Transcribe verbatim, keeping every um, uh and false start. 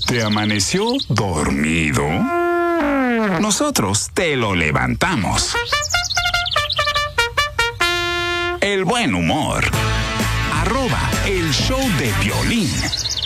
¿Te amaneció dormido? Nosotros te lo levantamos. El buen humor. Arroba el show de Piolín.